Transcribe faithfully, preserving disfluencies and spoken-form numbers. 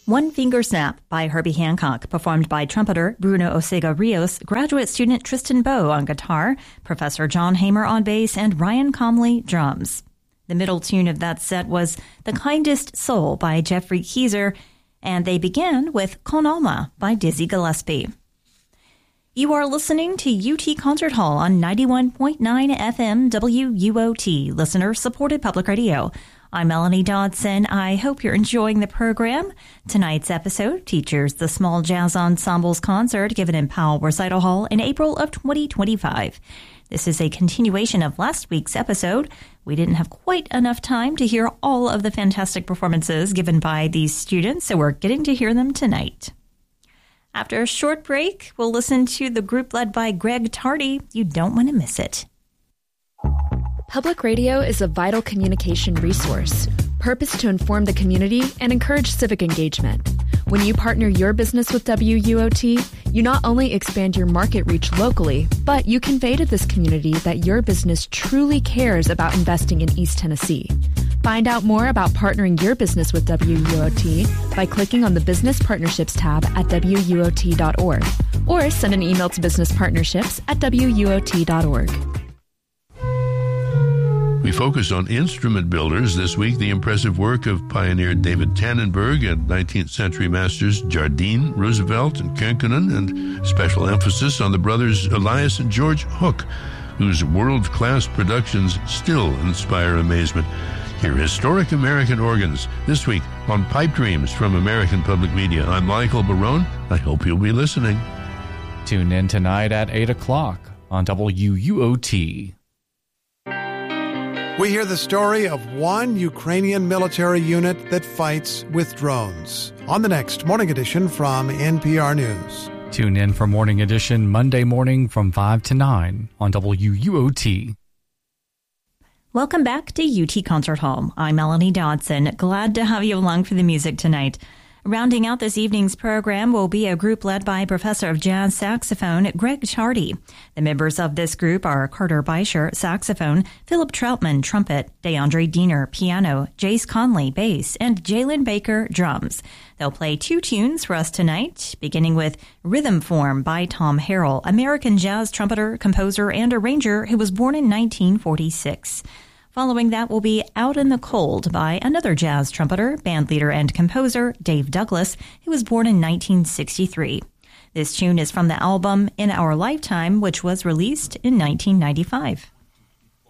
One Finger Snap by Herbie Hancock, performed by trumpeter Bruno Osega Rios, graduate student Tristan Bowe on guitar, Professor John Hamer on bass, and Ryan Comley drums. The middle tune of that set was The Kindest Soul by Jeffrey Keezer, and they began with Con Alma by Dizzy Gillespie. You are listening to U T Concert Hall on ninety-one point nine F M W U O T, listener-supported public radio. I'm Melanie Dodson. I hope you're enjoying the program. Tonight's episode features the Small Jazz Ensemble's concert given in Powell Recital Hall in April of twenty twenty-five. This is a continuation of last week's episode. We didn't have quite enough time to hear all of the fantastic performances given by these students, so we're getting to hear them tonight. After a short break, we'll listen to the group led by Greg Tardy. You don't want to miss it. Public radio is a vital communication resource, purposed to inform the community and encourage civic engagement. When you partner your business with W U O T, you not only expand your market reach locally, but you convey to this community that your business truly cares about investing in East Tennessee. Find out more about partnering your business with W U O T by clicking on the Business Partnerships tab at W U O T dot org or send an email to businesspartnerships at W U O T dot org. We focus on instrument builders this week, the impressive work of pioneer David Tannenberg and nineteenth century masters Jardine, Roosevelt, and Kekkonen, and special emphasis on the brothers Elias and George Hook, whose world-class productions still inspire amazement. Hear historic American organs this week on Pipe Dreams from American Public Media. I'm Michael Barone. I hope you'll be listening. Tune in tonight at eight o'clock on W U O T. We hear the story of one Ukrainian military unit that fights with drones on the next Morning Edition from N P R News. Tune in for Morning Edition Monday morning from five to nine on W U O T. Welcome back to U T Concert Hall. I'm Melanie Dodson. Glad to have you along for the music tonight. Rounding out this evening's program will be a group led by Professor of Jazz Saxophone Greg Tardy. The members of this group are Carter Beischer, saxophone, Philip Troutman, trumpet, DeAndre Diener, piano, Jace Conley, bass, and Jalen Baker, drums. They'll play two tunes for us tonight, beginning with Rhythm Form by Tom Harrell, American jazz trumpeter, composer, and arranger who was born in nineteen forty-six. Following that will be Out in the Cold by another jazz trumpeter, bandleader, and composer, Dave Douglas, who was born in nineteen sixty-three. This tune is from the album In Our Lifetime, which was released in nineteen ninety-five.